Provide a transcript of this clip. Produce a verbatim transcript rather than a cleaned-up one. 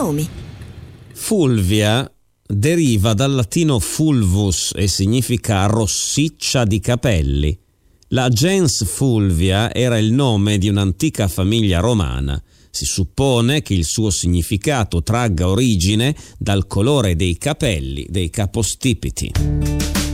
nomi. Fulvia deriva dal latino fulvus e significa rossiccia di capelli. La gens Fulvia era il nome di un'antica famiglia romana. Si suppone che il suo significato tragga origine dal colore dei capelli dei capostipiti.